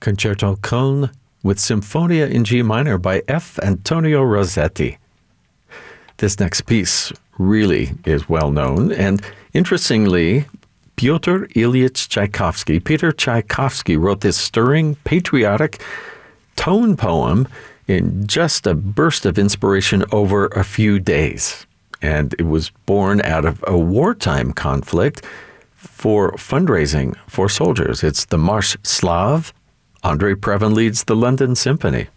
Concerto Köln with Symphonia in G minor by F. Antonio Rossetti. This next piece really is well known, and interestingly, Pyotr Ilyich Tchaikovsky, Peter Tchaikovsky, wrote this stirring, patriotic tone poem in just a burst of inspiration over a few days. And it was born out of a wartime conflict for fundraising for soldiers. It's the Marsh Slav. Andrei Previn leads the London Symphony.